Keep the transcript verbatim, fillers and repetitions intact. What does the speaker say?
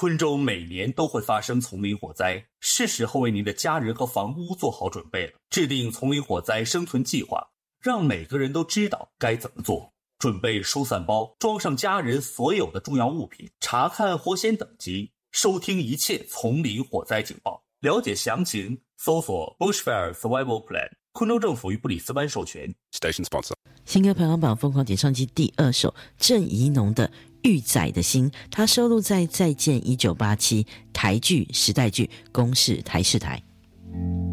昆州每年都会发生丛林火灾，是时候为您的家人和房屋做好准备了。制定丛林火灾生存计划，让每个人都知道该怎么做。准备疏散包，装上家人所有的重要物品，查看火险等级，收听一切丛林火灾警报。了解详情，搜索 Bushfire Survival Plan。昆州政府与布里斯班授权。 Station sponsor。 新歌排行榜疯狂点唱机第二首，郑宜农的玉仔的心，它收录在再见一九八七台剧时代剧公视台视台。